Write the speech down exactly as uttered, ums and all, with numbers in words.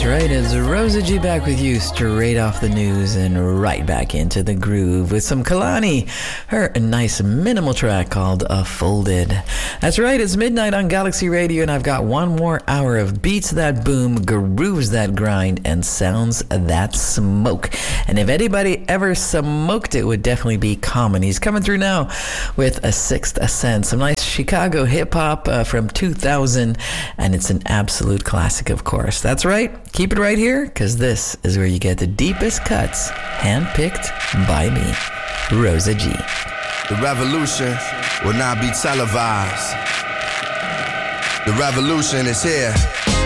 right, it's Rosa G back with you straight off the news and right back into the groove with some Kalani, her nice minimal track called uh, Folded. That's right, it's midnight on Galaxy Radio and I've got one more hour of beats that boom, grooves that grind, and sounds that smoke. And if anybody ever smoked, it would definitely be Common. He's coming through now with a Sixth Sense, some nice Chicago hip-hop uh, from two thousand, and it's an absolute classic, of course. That's right. Keep it right here, because this is where you get the deepest cuts, handpicked by me, Rosa G. The revolution will not be televised. The revolution is here.